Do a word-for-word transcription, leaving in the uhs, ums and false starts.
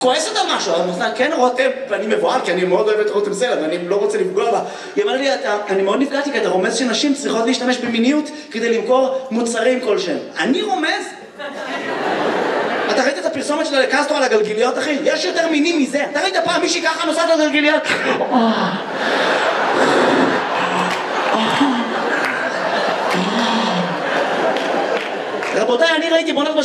כועסת על משהו, כן רותם, ואני מבועל, כי אני מאוד אוהב את רותם סלע, ואני לא רוצה לפגוע בה. היא אמרה לי, אני מאוד נפגעתי, כי אתה רומז שנשים צריכות להשתמש במיניות כדי למכור מוצרים כלשהם. אני רומז? אתה ראית את הפרסומת שלה לקסטרו על הגלגיליות, אחי? יש יותר מינים מזה. אתה ראית פעם מישהי ככה נוסעת על גלגיליות? רבותיי, אני ראיתי בונות